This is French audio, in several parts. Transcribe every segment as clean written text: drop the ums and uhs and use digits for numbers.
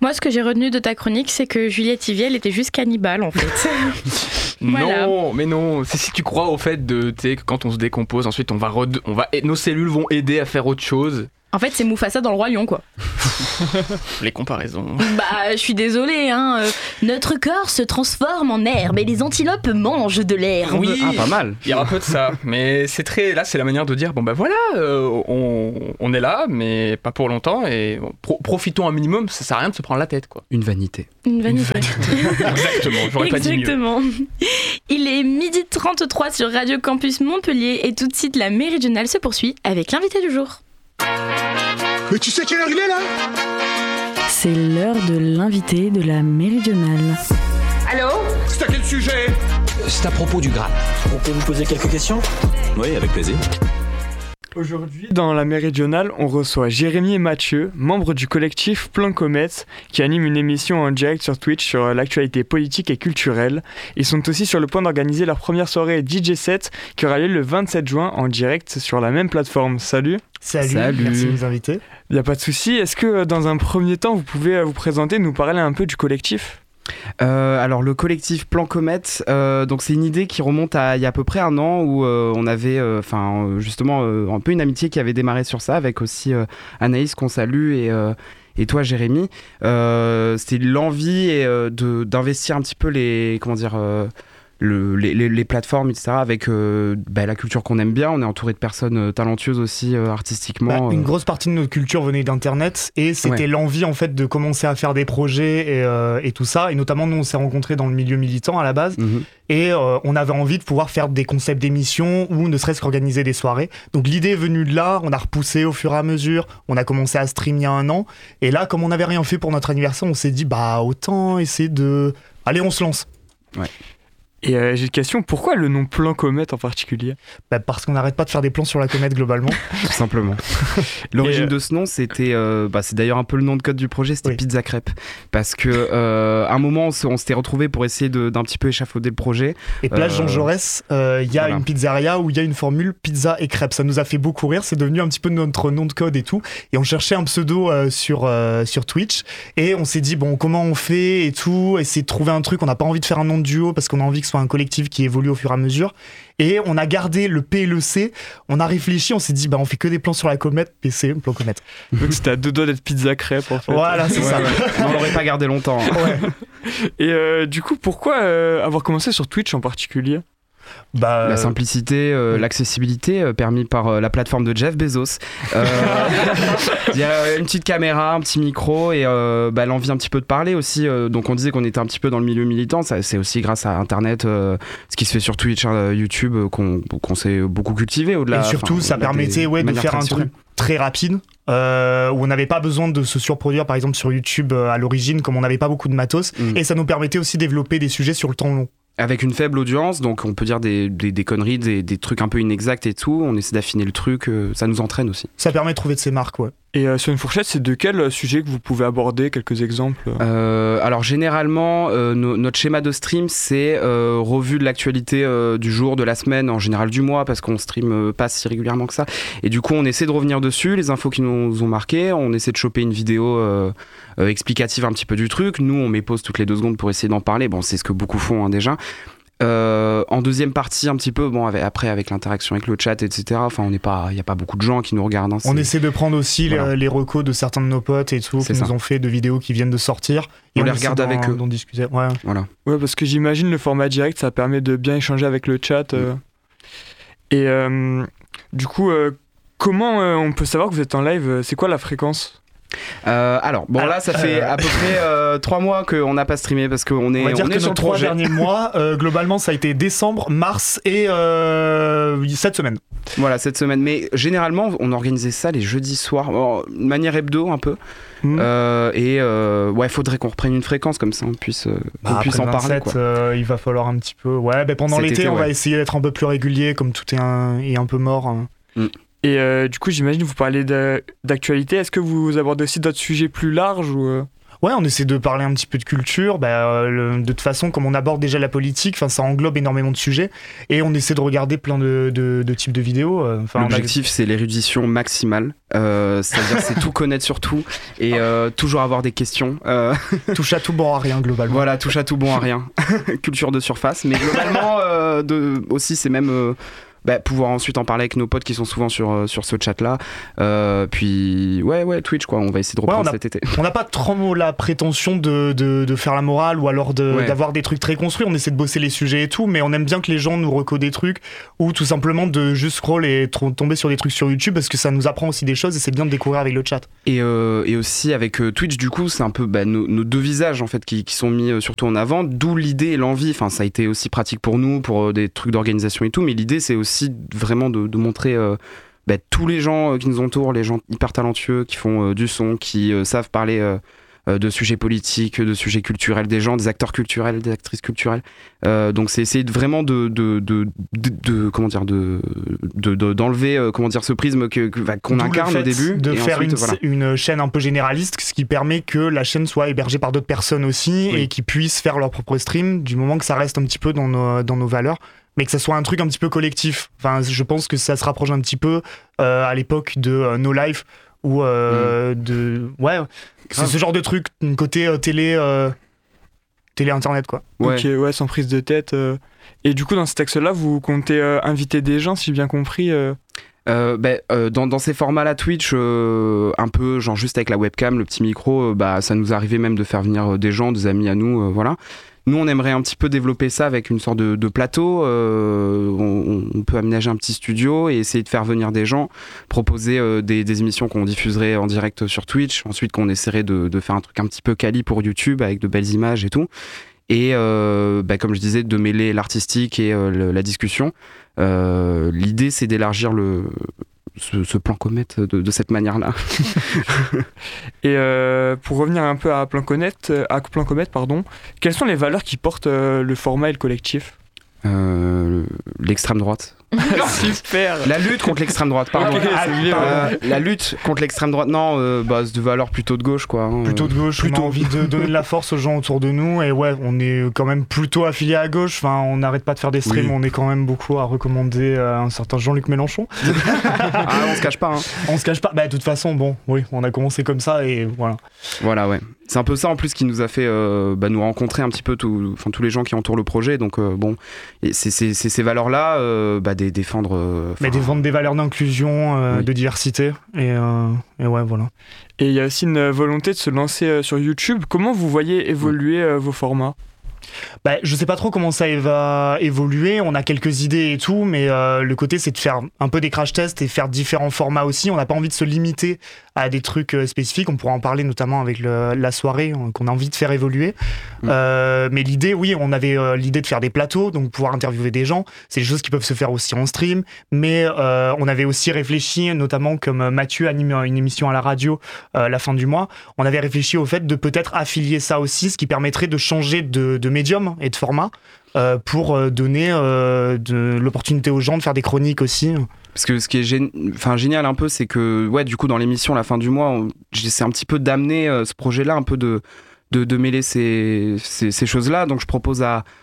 Moi, ce que j'ai retenu de ta chronique, c'est que Juliette Yvier, elle était juste cannibale, en fait. Voilà. Non, mais non. C'est si tu crois au fait de, tu sais, que quand on se décompose, ensuite nos cellules vont aider à faire autre chose. En fait, c'est Mufasa dans le Roi Lion, quoi. Les comparaisons. Bah, je suis désolée, hein. Notre corps se transforme en herbe et les antilopes mangent de l'herbe. Oui, pas mal. Il y a un peu de ça, mais là, c'est la manière de dire, bon bah voilà, on est là, mais pas pour longtemps, et profitons un minimum, ça sert à rien de se prendre la tête, quoi. Une vanité. Une vanité. Exactement, j'aurais pas dit mieux. Exactement. Il est 12h33 sur Radio Campus Montpellier et tout de suite la Méridionale se poursuit avec l'invité du jour. Mais tu sais quelle heure il est là ? C'est l'heure de l'invité de la Méridionale. Allô ? C'est à quel sujet ? C'est à propos du Graal. On peut vous poser quelques questions ? Oui, avec plaisir. Aujourd'hui, dans la Méridionale, on reçoit Jérémy et Mathieu, membres du collectif Plan Comète, qui animent une émission en direct sur Twitch sur l'actualité politique et culturelle. Ils sont aussi sur le point d'organiser leur première soirée DJ set qui aura lieu le 27 juin en direct sur la même plateforme. Salut. Salut, merci de nous inviter. Il n'y a pas de souci. Est-ce que dans un premier temps, vous pouvez vous présenter, nous parler un peu du collectif ? Alors le collectif Plan Comète, donc c'est une idée qui remonte à il y a à peu près un an où on avait justement un peu une amitié qui avait démarré sur ça avec aussi Anaïs qu'on salue et toi Jérémy. C'était l'envie d'investir un petit peu les plateformes, etc. avec la culture qu'on aime bien. On est entouré de personnes talentueuses aussi artistiquement. Une grosse partie de notre culture venait d'Internet et c'était l'envie en fait de commencer à faire des projets et tout ça. Et notamment nous on s'est rencontrés dans le milieu militant à la base et on avait envie de pouvoir faire des concepts d'émissions ou ne serait-ce qu'organiser des soirées. Donc l'idée est venue de là, on a repoussé au fur et à mesure, on a commencé à stream il y a un an et là comme on n'avait rien fait pour notre anniversaire on s'est dit autant essayer de... Allez on se lance. Ouais. Et j'ai une question, pourquoi le nom Plan Comète en particulier ? Parce qu'on n'arrête pas de faire des plans sur la comète globalement. Tout simplement. L'origine de ce nom, c'était, c'est d'ailleurs un peu le nom de code du projet, c'était Pizza Crêpe. Parce que à un moment, on s'était retrouvés pour essayer d'un petit peu échafauder le projet. Et place Jean Jaurès, il y a une pizzeria où il y a une formule pizza et crêpes. Ça nous a fait beaucoup rire, c'est devenu un petit peu notre nom de code et tout. Et on cherchait un pseudo sur Twitch. Et on s'est dit, comment on fait et tout, essayer de trouver un truc. On n'a pas envie de faire un nom de duo parce qu'on a envie que ce soit un collectif qui évolue au fur et à mesure et on a gardé le P et le C, on a réfléchi, on s'est dit on fait que des plans sur la comète, PC, Plan Comète. Donc c'était à deux doigts d'être pizza crêpe en fait. Voilà, c'est ça. On l'aurait pas gardé longtemps. Et du coup, pourquoi avoir commencé sur Twitch en particulier ? La simplicité, l'accessibilité permis par la plateforme de Jeff Bezos. Il y a une petite caméra, un petit micro et l'envie un petit peu de parler aussi. Donc on disait qu'on était un petit peu dans le milieu militant. Ça, c'est aussi grâce à Internet, ce qui se fait sur Twitch, YouTube, qu'on s'est beaucoup cultivé au-delà. Et surtout, ça permettait de faire un truc très rapide. Où on n'avait pas besoin de se surproduire par exemple sur YouTube à l'origine comme on n'avait pas beaucoup de matos et ça nous permettait aussi de développer des sujets sur le temps long. Avec une faible audience, donc on peut dire des conneries, des trucs un peu inexacts et tout, on essaie d'affiner le truc, ça nous entraîne aussi. Ça permet de trouver de ses marques, ouais. Et sur une fourchette, c'est de quel sujet que vous pouvez aborder, quelques exemples ? Alors généralement, notre schéma de stream, c'est revue de l'actualité du jour, de la semaine, en général du mois, parce qu'on stream pas si régulièrement que ça. Et du coup, on essaie de revenir dessus, les infos qui nous ont marqué, on essaie de choper une vidéo explicative un petit peu du truc. Nous, on met pause toutes les 2 secondes pour essayer d'en parler. Bon, c'est ce que beaucoup font déjà. En deuxième partie un petit peu après avec l'interaction avec le chat etc, il n'y a pas beaucoup de gens qui nous regardent hein, on essaie de prendre aussi les recos de certains de nos potes et tout qui nous ont fait de vidéos qui viennent de sortir et on les regarde avec eux, d'en discuter. Ouais, parce que j'imagine le format direct ça permet de bien échanger avec le chat et du coup comment on peut savoir que vous êtes en live, c'est quoi la fréquence ? Là ça fait à peu près 3 mois qu'on n'a pas streamé parce qu'on est, on va dire que sur nos le 3 projet. derniers mois globalement ça a été décembre, mars et cette semaine. Voilà, cette semaine, mais généralement on organisait ça les jeudis soirs de manière hebdo un peu faudrait qu'on reprenne une fréquence comme ça on puisse en 27, parler il va falloir un petit peu pendant cet l'été été, on va essayer d'être un peu plus régulier comme tout est un peu mort Et du coup, j'imagine vous parlez d'actualité. Est-ce que vous abordez aussi d'autres sujets plus larges ou Ouais, on essaie de parler un petit peu de culture. De toute façon, comme on aborde déjà la politique, ça englobe énormément de sujets. Et on essaie de regarder plein de types de vidéos. L'objectif, c'est l'érudition maximale. C'est-à-dire, c'est tout connaître sur tout et toujours avoir des questions. Touche à tout, bon à rien, globalement. Voilà, touche à tout, bon à rien. Culture de surface. Mais globalement, aussi, c'est même... pouvoir ensuite en parler avec nos potes qui sont souvent sur ce chat-là. Puis, Twitch, quoi. On va essayer de reprendre cet été. On n'a pas trop la prétention de faire la morale ou alors d'avoir des trucs très construits. On essaie de bosser les sujets et tout, mais on aime bien que les gens nous recodent des trucs ou tout simplement de juste scroll et tomber sur des trucs sur YouTube parce que ça nous apprend aussi des choses et c'est bien de découvrir avec le chat. Et aussi avec Twitch, du coup, c'est un peu nos deux visages en fait qui sont mis surtout en avant, d'où l'idée et l'envie. Enfin, ça a été aussi pratique pour nous, pour des trucs d'organisation et tout, mais l'idée, c'est aussi vraiment de montrer tous les gens qui nous entourent, les gens hyper talentueux qui font du son, qui savent parler de sujets politiques, de sujets culturels, des gens, des acteurs culturels, des actrices culturelles. Donc c'est essayer vraiment d'enlever ce prisme qu'on incarne au début. De faire ensuite, une chaîne un peu généraliste, ce qui permet que la chaîne soit hébergée par d'autres personnes aussi et qui puissent faire leur propre stream du moment que ça reste un petit peu dans nos valeurs. Mais que ça soit un truc un petit peu collectif. Enfin, je pense que ça se rapproche un petit peu à l'époque de No Life ou c'est ce genre de truc, côté télé internet quoi. Ok, sans prise de tête. Et du coup, dans ce texte-là, vous comptez inviter des gens, si j'ai bien compris. Dans ces formats-là Twitch, un peu genre juste avec la webcam, le petit micro, ça nous arrivait même de faire venir des gens, des amis à nous, voilà. Nous, on aimerait un petit peu développer ça avec une sorte de plateau. On peut aménager un petit studio et essayer de faire venir des gens, proposer des émissions qu'on diffuserait en direct sur Twitch, ensuite qu'on essaierait de faire un truc un petit peu quali pour YouTube avec de belles images et tout. Et comme je disais, de mêler l'artistique et la discussion. L'idée, c'est d'élargir ce plan comète de cette manière-là. Et pour revenir un peu à plan comète, quelles sont les valeurs qui portent le format et le collectif ? L'extrême droite. Super. La lutte contre l'extrême droite, pardon. La lutte contre l'extrême droite, non, c'est de valeur plutôt de gauche, quoi. Plutôt de gauche, on a envie de donner de la force aux gens autour de nous, et on est quand même plutôt affilié à gauche, enfin, on n'arrête pas de faire des streams, on est quand même beaucoup à recommander un certain Jean-Luc Mélenchon. On se cache pas, hein. On se cache pas, de toute façon, on a commencé comme ça, et voilà. Voilà, ouais. C'est un peu ça en plus qui nous a fait nous rencontrer un petit peu tous les gens qui entourent le projet, donc et c'est ces valeurs-là, défendre... défendre des valeurs d'inclusion, de diversité, et voilà. Et il y a aussi une volonté de se lancer sur YouTube. Comment vous voyez évoluer vos formats ? Je sais pas trop comment ça va évoluer, on a quelques idées et tout, mais le côté c'est de faire un peu des crash tests et faire différents formats aussi. On n'a pas envie de se limiter à des trucs spécifiques, on pourra en parler notamment avec la soirée qu'on a envie de faire évoluer. Mais l'idée, on avait l'idée de faire des plateaux, donc pouvoir interviewer des gens, c'est des choses qui peuvent se faire aussi en stream, mais on avait aussi réfléchi, notamment comme Mathieu anime une émission à la radio la fin du mois, on avait réfléchi au fait de peut-être affilier ça aussi, ce qui permettrait de changer de médium et de format pour donner de l'opportunité aux gens de faire des chroniques aussi. Parce que ce qui est génial un peu, c'est que du coup dans l'émission la fin du mois, j'essaie un petit peu d'amener ce projet-là, un peu de mêler ces choses-là. Donc je propose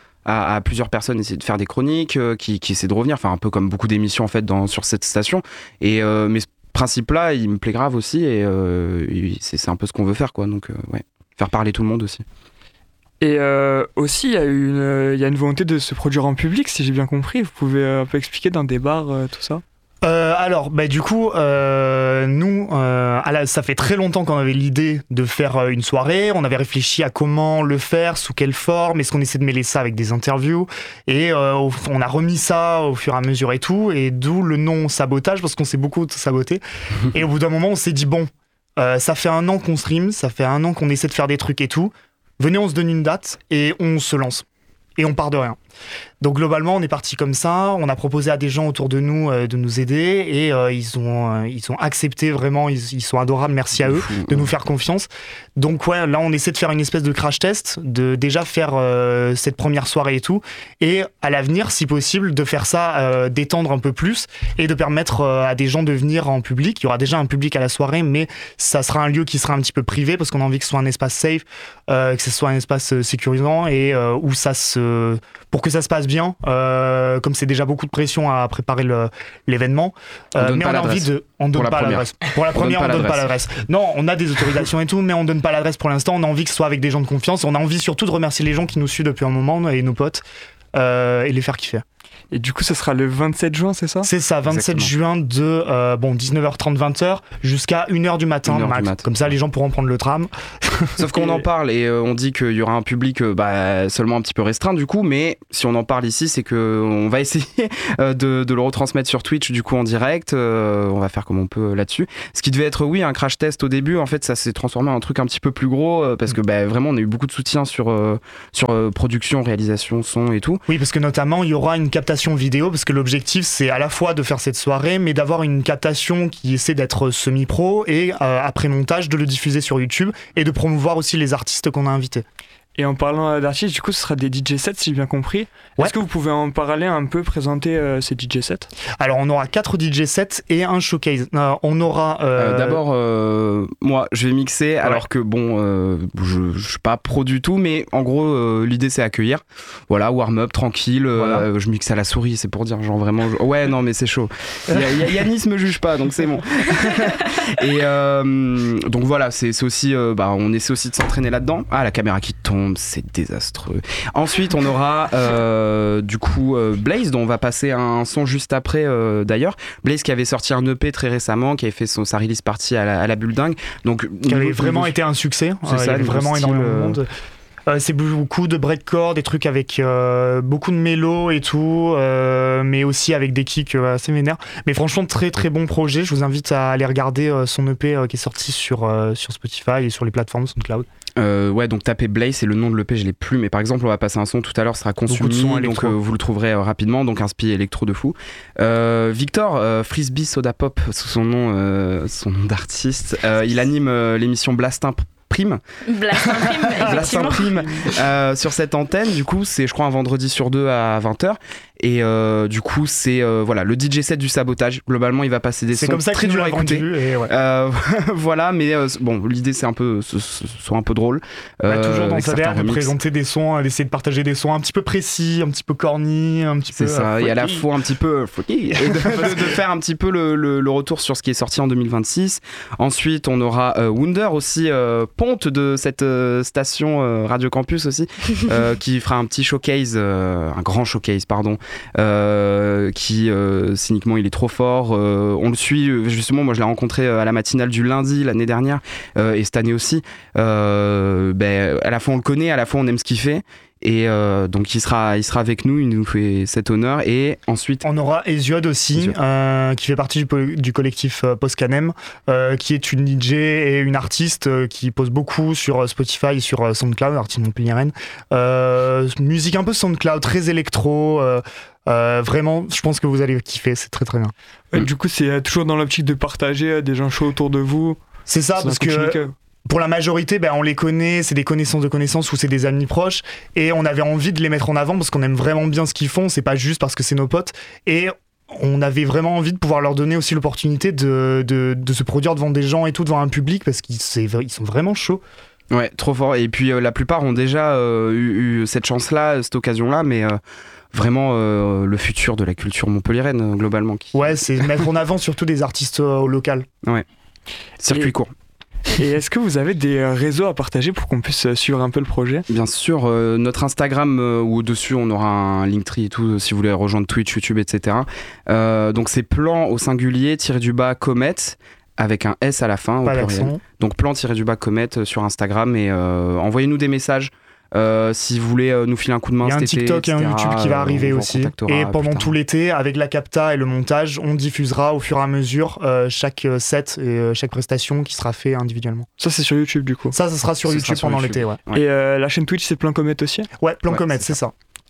à plusieurs personnes d'essayer de faire des chroniques qui essaient de revenir, enfin un peu comme beaucoup d'émissions en fait sur cette station. Et mais ce principe-là, il me plaît grave aussi et c'est un peu ce qu'on veut faire, quoi. Donc faire parler tout le monde aussi. Et aussi, il y a une volonté de se produire en public, si j'ai bien compris. Vous pouvez un peu expliquer dans des bars, tout ça ? Du coup, nous, ça fait très longtemps qu'on avait l'idée de faire une soirée. On avait réfléchi à comment le faire, sous quelle forme, est-ce qu'on essaie de mêler ça avec des interviews. Et on a remis ça au fur et à mesure et tout. Et d'où le nom Sabotage, parce qu'on s'est beaucoup saboté. Et au bout d'un moment, on s'est dit, ça fait 1 an qu'on stream, ça fait 1 an qu'on essaie de faire des trucs et tout. Venez, on se donne une date et on se lance. et on part de rien. Donc globalement, on est parti comme ça. On a proposé à des gens autour de nous aider et ils ont accepté vraiment. Ils sont adorables. Merci à eux de nous faire confiance. Donc ouais, là on essaie de faire une espèce de crash test, de déjà faire cette première soirée et tout, et à l'avenir, si possible, de faire ça, d'étendre un peu plus et de permettre à des gens de venir en public. Il y aura déjà un public à la soirée, mais ça sera un lieu qui sera un petit peu privé parce qu'on a envie que ce soit un espace safe, que ce soit un espace sécurisant et où pour que ça se passe bien, comme c'est déjà beaucoup de pression à préparer l'événement, mais on a envie de... On donne pas l'adresse. Pour la première, on donne pas l'adresse. Non, on a des autorisations et tout, mais on donne pas l'adresse pour l'instant. On a envie que ce soit avec des gens de confiance. On a envie surtout de remercier les gens qui nous suivent depuis un moment et nos potes et les faire kiffer. Et du coup, ce sera le 27 juin, c'est ça ? C'est ça, 27 Exactement. Juin de 19h30, 20h jusqu'à 1h du matin, max. Comme ça, les gens pourront prendre le tram. Sauf qu'on en parle et on dit qu'il y aura un public seulement un petit peu restreint du coup, mais si on en parle ici, c'est qu'on va essayer de le retransmettre sur Twitch du coup en direct. On va faire comme on peut là-dessus. Ce qui devait être, un crash test au début, en fait, ça s'est transformé en un truc un petit peu plus gros parce que vraiment, on a eu beaucoup de soutien sur production, réalisation, son et tout. Oui, parce que notamment, il y aura une captation vidéo parce que l'objectif c'est à la fois de faire cette soirée mais d'avoir une captation qui essaie d'être semi-pro et après montage de le diffuser sur YouTube et de promouvoir aussi les artistes qu'on a invités. Et en parlant d'artistes, du coup, ce sera des DJ sets, si j'ai bien compris. Ouais. Est-ce que vous pouvez en parler un peu, présenter ces DJ sets ? Alors, on aura 4 DJ sets et un showcase. On aura... D'abord, moi, je vais mixer, alors que, je suis pas pro du tout, mais en gros, l'idée, c'est accueillir. Voilà, warm-up, tranquille. Voilà. Je mixe à la souris, c'est pour dire, genre vraiment... Ouais, non, mais c'est chaud. Yanis me juge pas, donc c'est bon. Et donc voilà, c'est aussi... on essaie aussi de s'entraîner là-dedans. Ah, la caméra qui tombe. C'est désastreux. Ensuite, on aura Blaze, dont on va passer un son juste après d'ailleurs. Blaze qui avait sorti un EP très récemment, qui avait fait sa release party à la Bulle Dingue. Donc, qui avait vraiment été un succès. C'est ça, il y avait vraiment énormément de monde. C'est beaucoup de breakcore, des trucs avec beaucoup de mélo et tout, mais aussi avec des kicks assez vénères. Mais franchement, très très bon projet. Je vous invite à aller regarder son EP qui est sorti sur Spotify et sur les plateformes SoundCloud. Donc tapez Blaze, c'est le nom de l'EP, je l'ai plus, mais par exemple on va passer un son tout à l'heure, sera Consumi, donc vous le trouverez rapidement, donc un spi électro de fou. Victor, Frisbee Soda Pop, sous son nom d'artiste, il anime l'émission Blastin Prime. Blastin Prime sur cette antenne, du coup c'est je crois un vendredi sur 2 à 20h. Et du coup c'est le DJ set du Sabotage. Globalement il va passer des sons très durs à écouter. Voilà, mais l'idée c'est soit un peu drôle. Toujours dans sa DA de présenter des sons, d'essayer de partager des sons un petit peu précis, un petit peu corny, un petit peu. C'est ça, et à la fois un petit peu freaky, et de faire un petit peu le retour sur ce qui est sorti en 2026. Ensuite on aura Wunder aussi, ponte de cette station Radio Campus aussi, qui fera un petit showcase, un grand showcase pardon. Qui cyniquement il est trop fort, on le suit justement, moi je l'ai rencontré à la matinale du lundi l'année dernière et cette année aussi, à la fois on le connaît, à la fois on aime ce qu'il fait. Et donc il sera avec nous, il nous fait cet honneur. Et ensuite on aura Eziod aussi, qui fait partie du collectif Postcanem, qui est une DJ et une artiste qui pose beaucoup sur Spotify et sur SoundCloud, artiste montpelliéraine, musique un peu SoundCloud, très électro, vraiment je pense que vous allez kiffer, c'est très très bien. Du coup c'est toujours dans l'optique de partager des gens chauds autour de vous. C'est ça, parce que pour la majorité, on les connaît, c'est des connaissances de connaissances ou c'est des amis proches, et on avait envie de les mettre en avant parce qu'on aime vraiment bien ce qu'ils font, c'est pas juste parce que c'est nos potes, et on avait vraiment envie de pouvoir leur donner aussi l'opportunité de se produire devant des gens et tout, devant un public, parce qu'ils sont vraiment chauds. Ouais, trop fort, et puis la plupart ont déjà eu cette chance-là, cette occasion-là, mais... vraiment le futur de la culture montpelliéraine globalement. Ouais, c'est mettre en avant surtout des artistes locaux. Ouais, circuit court. Et est-ce que vous avez des réseaux à partager pour qu'on puisse suivre un peu le projet ? Bien sûr, notre Instagram où au-dessus on aura un Linktree et tout si vous voulez rejoindre Twitch, YouTube, etc. Donc c'est plan au singulier _ Comet avec un S à la fin au pluriel. Donc plan _ Comet sur Instagram et envoyez-nous des messages. Si vous voulez nous filer un coup de main, il y a un TikTok et un YouTube qui va arriver aussi. Et pendant tout l'été, avec la capta et le montage, on diffusera au fur et à mesure chaque set et chaque prestation qui sera fait individuellement. Ça, c'est sur YouTube du coup. Ça sera sur YouTube pendant l'été. Ouais. Et la chaîne Twitch, c'est Plan Comet aussi ? Ouais, Plan Comet, c'est ça.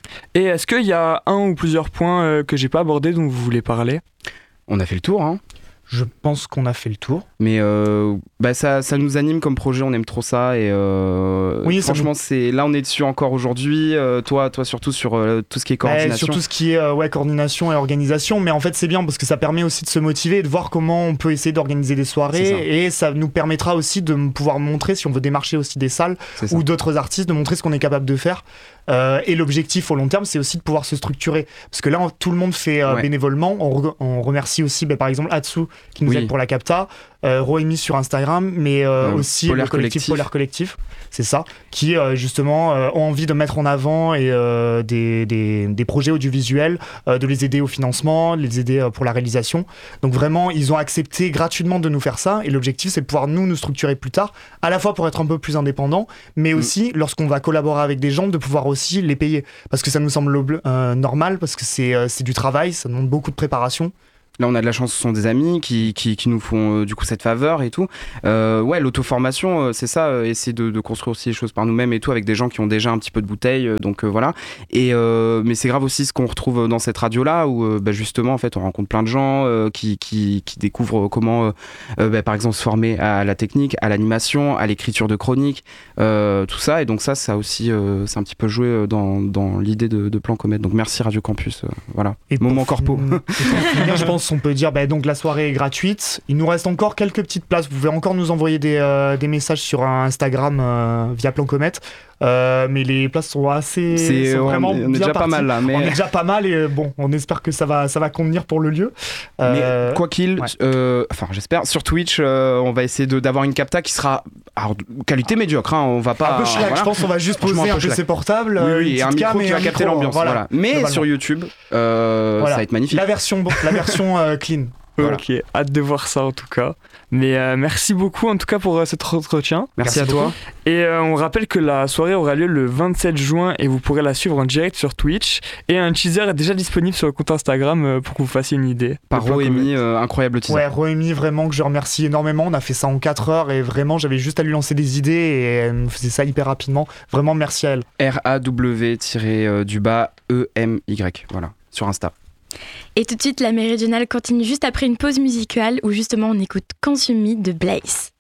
Et est-ce qu'il y a un ou plusieurs points que j'ai pas abordés dont vous voulez parler ? On a fait le tour, hein. Je pense qu'on a fait le tour. Mais ça nous anime comme projet, on aime trop ça. Et oui, franchement, là on est dessus encore aujourd'hui. Toi surtout sur tout ce qui est coordination. Sur tout ce qui est coordination et organisation. Mais en fait, c'est bien parce que ça permet aussi de se motiver et de voir comment on peut essayer d'organiser des soirées. Et ça nous permettra aussi de pouvoir montrer, si on veut démarcher aussi des salles ou d'autres artistes, de montrer ce qu'on est capable de faire. Et l'objectif au long terme, c'est aussi de pouvoir se structurer. Parce que là, tout le monde fait bénévolement. On remercie aussi, par exemple, Atsu qui nous aide pour la capta, Roemi sur Instagram, mais aussi le collectif Polaire Collectif, c'est ça, qui justement ont envie de mettre en avant des projets audiovisuels, de les aider au financement, de les aider pour la réalisation. Donc vraiment, ils ont accepté gratuitement de nous faire ça. Et l'objectif, c'est de pouvoir nous structurer plus tard, à la fois pour être un peu plus indépendant, mais aussi, lorsqu'on va collaborer avec des gens, de pouvoir aussi les payer. Parce que ça nous semble normal, parce que c'est du travail, ça demande beaucoup de préparation. Là, on a de la chance, ce sont des amis qui nous font du coup cette faveur et tout. L'auto-formation, c'est ça, essayer de construire aussi les choses par nous-mêmes et tout, avec des gens qui ont déjà un petit peu de bouteille, donc voilà. Mais c'est grave aussi ce qu'on retrouve dans cette radio-là, où justement, en fait, on rencontre plein de gens qui découvrent comment, par exemple, se former à la technique, à l'animation, à l'écriture de chroniques, tout ça. Et donc ça aussi, c'est un petit peu joué dans l'idée de Plan Comète. Donc merci Radio Campus, voilà. Et moment corpo. Je pense on peut dire donc la soirée est gratuite. Il nous reste encore quelques petites places. Vous pouvez encore nous envoyer des messages sur Instagram via Plan Comète. Mais les places sont vraiment on est déjà pas mal là. Mais... On est déjà pas mal et on espère que ça va convenir pour le lieu. Mais quoi qu'il, j'espère, sur Twitch, on va essayer d'avoir une capta qui sera qualité médiocre. Hein, on va pas. Un peu schlack, je pense qu'on va juste poser un PC portable. Oui, et un micro qui va capter l'ambiance. Voilà. Mais globalement. Sur YouTube, ça va être magnifique. La version clean. Voilà. Ok, hâte de voir ça en tout cas. Mais merci beaucoup en tout cas pour cet entretien. Merci à toi. Et on rappelle que la soirée aura lieu le 27 juin et vous pourrez la suivre en direct sur Twitch. Et un teaser est déjà disponible sur le compte Instagram pour que vous fassiez une idée. Par Roemi, incroyable teaser. Ouais, Roemi vraiment que je remercie énormément. On a fait ça en 4 heures et vraiment j'avais juste à lui lancer des idées et elle me faisait ça hyper rapidement. Vraiment merci à elle. RAW-EMY, voilà, sur Insta. Et tout de suite, la Méridionale continue juste après une pause musicale où justement on écoute Consume Me de Blaze.